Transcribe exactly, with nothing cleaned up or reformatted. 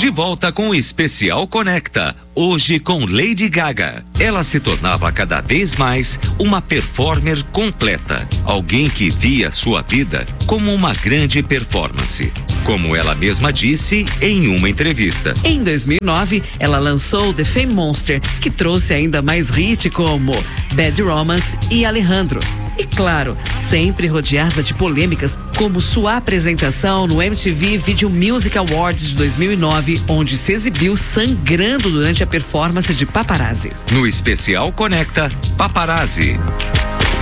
De volta com o Especial Conecta, hoje com Lady Gaga. Ela se tornava cada vez mais uma performer completa, alguém que via sua vida como uma grande performance, como ela mesma disse em uma entrevista. Em dois mil e nove, ela lançou The Fame Monster, que trouxe ainda mais hits como Bad Romance e Alejandro. E claro, sempre rodeada de polêmicas, como sua apresentação no M T V Video Music Awards de dois mil e nove, onde se exibiu sangrando durante a performance de Paparazzi. No Especial Conecta, Paparazzi.